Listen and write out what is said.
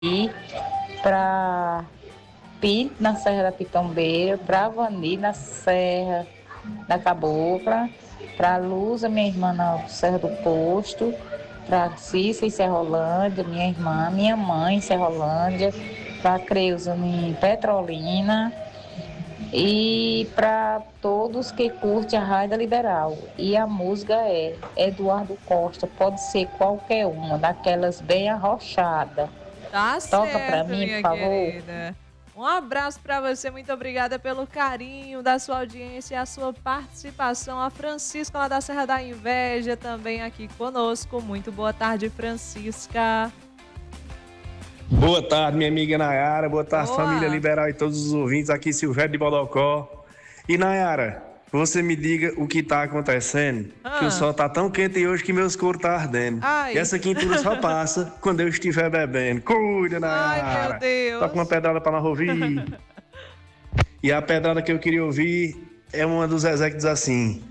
para Pinto, na Serra da Pitombeira, para Vani, na Serra da Cabocla, para Luza, minha irmã, na Serra do Posto, para Cissa em Serrolândia, minha irmã, minha mãe em Serrolândia, para Creuza em Petrolina e para todos que curtem a Raida Liberal. E a música é Eduardo Costa, pode ser qualquer uma, daquelas bem arrochadas. Tá Toca para certo, mim, por minha favor. querida. Um abraço para você, muito obrigada pelo carinho da sua audiência e a sua participação. A Francisca lá da Serra da Inveja também aqui conosco. Muito boa tarde, Francisca. Boa tarde, minha amiga Nayara. Boa tarde, família Boa. Liberal e todos os ouvintes. Aqui, Silvério de Bodocó. E Nayara, você me diga o que está acontecendo, que o Ah, sol tá tão quente hoje que meus coros tá ardendo. E ai, essa quintura só passa quando eu estiver bebendo. Cuida, ai, meu Nayara. Toca uma Deus. pedrada para nós ouvir. E a pedrada que eu queria ouvir é uma do Zezé que diz assim: